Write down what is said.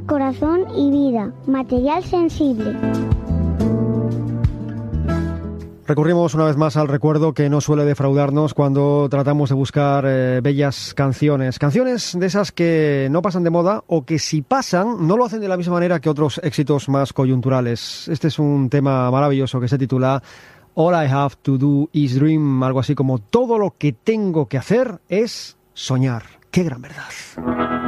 corazón y vida. Material sensible. Recurrimos una vez más al recuerdo que no suele defraudarnos cuando tratamos de buscar bellas canciones. Canciones de esas que no pasan de moda o que si pasan no lo hacen de la misma manera que otros éxitos más coyunturales. Este es un tema maravilloso que se titula All I Have to Do is Dream, algo así como todo lo que tengo que hacer es soñar. ¡Qué gran verdad!